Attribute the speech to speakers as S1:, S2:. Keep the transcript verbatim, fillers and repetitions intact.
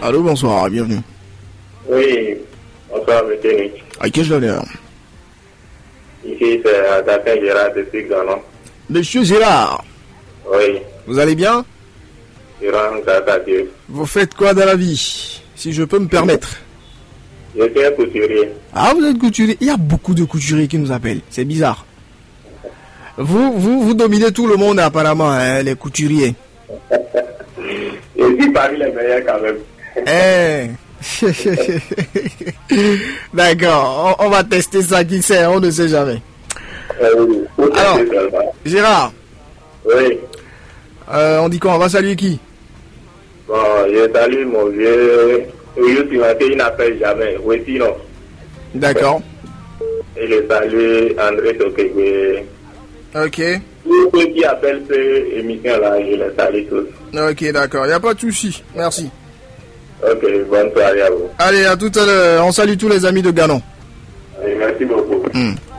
S1: Allô, bonsoir, bienvenue.
S2: Oui, bonsoir, monsieur Nick.
S1: À qui je l'honneur?
S2: Ici, c'est Adapin Gérard de Siganon.
S1: Monsieur Gérard.
S2: Oui.
S1: Vous allez bien?
S2: Je rends grâce à Dieu.
S1: Vous faites quoi dans la vie, si je peux me permettre?
S2: Je suis un couturier.
S1: Ah, vous êtes couturier? Il y a beaucoup de couturiers qui nous appellent. C'est bizarre. Vous, vous, vous dominez tout le monde apparemment, hein, les couturiers.
S2: Je suis parmi les meilleurs quand même.
S1: Eh. D'accord, on, on va tester ça, qui sait, on ne sait jamais.
S2: Euh,
S1: Alors, Gérard.
S2: Oui.
S1: Euh, on dit quoi? On va saluer qui?
S2: Bon, je salue mon vieux. Oui, il n'appelle jamais. Oui, sinon.
S1: D'accord.
S2: Et je salue André Tokegwe.
S1: Ok.
S2: Tous ceux qui appellent cette émission-là, je les salue tous.
S1: Ok, d'accord, il n'y a pas de souci. Merci.
S2: Ok, bonne soirée à vous.
S1: Allez, à tout à l'heure. On salue tous les amis de Ganon.
S2: Allez, merci beaucoup.
S1: Hmm.